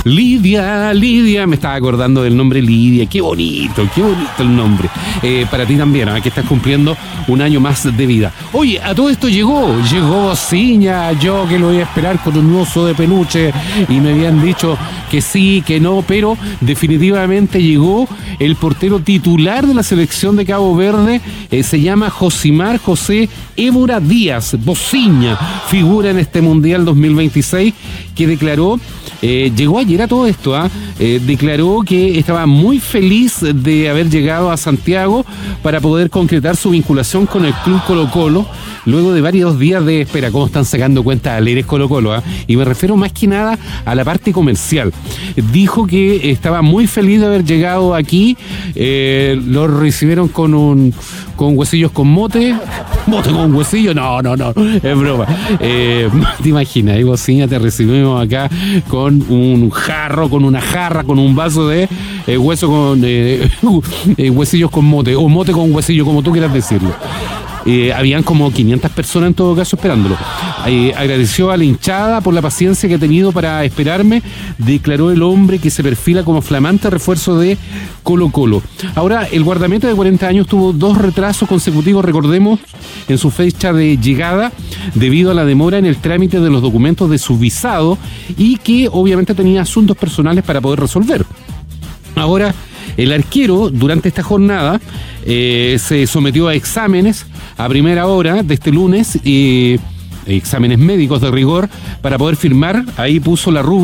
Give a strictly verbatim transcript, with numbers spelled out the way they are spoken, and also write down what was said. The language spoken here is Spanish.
Lidia, Lidia, me estaba acordando del nombre Lidia, qué bonito, qué bonito el nombre. Eh, para ti también, ¿eh? Que estás cumpliendo un año más de vida. Oye, a todo esto llegó, llegó Bociña, yo que lo voy a esperar con un oso de peluche y me habían dicho que sí, que no, pero definitivamente llegó el portero titular de la selección de Cabo Verde, eh, se llama Josimar José Évora Díaz, Bociña, figura en este Mundial dos mil veintiséis, que declaró, eh, llegó ayer a todo esto, ¿eh? Eh, declaró que estaba muy feliz de haber llegado a Santiago para poder concretar su vinculación con el Club Colo-Colo, luego de varios días de espera. ¿Cómo están sacando cuenta al Eres Colo-Colo? ¿eh? Y me refiero más que nada a la parte comercial. Dijo que estaba muy feliz de haber llegado aquí, eh, lo recibieron con un con huesillos con mote, mote con huesillo, no, no, no, es broma. Eh, te imaginas, Bociña, te recibimos acá con un jarro, con una jarra, con un vaso de eh, hueso con eh, eh, huesillos con mote, o mote con huesillo, como tú quieras decirlo. Eh, habían como quinientas personas en todo caso esperándolo. Eh, agradeció a la hinchada por la paciencia que ha tenido para esperarme, declaró el hombre que se perfila como flamante refuerzo de Colo-Colo. Ahora, el guardameta de cuarenta años tuvo dos retrasos consecutivos, recordemos, en su fecha de llegada, debido a la demora en el trámite de los documentos de su visado y que obviamente tenía asuntos personales para poder resolver. Ahora, el arquero, durante esta jornada, eh, se sometió a exámenes a primera hora de este lunes, eh, exámenes médicos de rigor, para poder firmar. Ahí puso la rúbrica